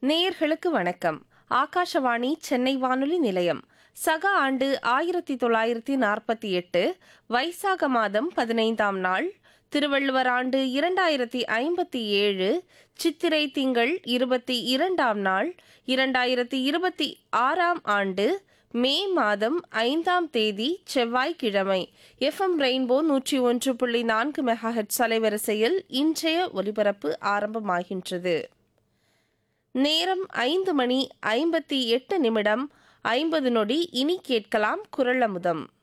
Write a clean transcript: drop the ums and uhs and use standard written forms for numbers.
நேயர்களுக்கு வணக்கம். ஆகாஷவாணி சென்னை வானொலி நிலையம். சக ஆண்டு 1948 வைசாக மாதம் 15ஆம் நாள், திருவள்ளுவர் ஆண்டு 2057 சித்திரை திங்கள் 22ஆம் நாள், 2026ஆம் ஆண்டு மே மாதம் 5ஆம் தேதி செவ்வாய்க்கிழமை. எஃப்எம் ரெயின்போ 101.4 மெகாஹெர்ட்ஸ் அலைவரிசையில் இன்றைய ஒலிபரப்பு ஆரம்பமாகின்றது. நேரம் 5 மணி 58 நிமிடம் 50 நொடி. இனி கேட்கலாம் குரல் அமுதம்.